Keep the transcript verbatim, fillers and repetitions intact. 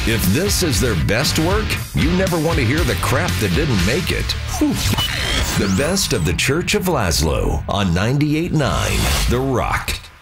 If this is their best work, you never want to hear the crap that didn't make it. Whew. The best of the Church of Laszlo on ninety-eight point nine The Rock.